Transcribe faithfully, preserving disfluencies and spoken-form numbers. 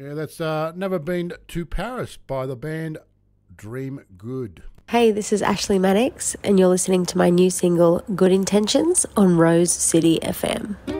Yeah, that's uh, Never Been to Paris by the band Dream Good. Hey, this is Ashley Mannix, and you're listening to my new single, Good Intentions, on Rose City F M.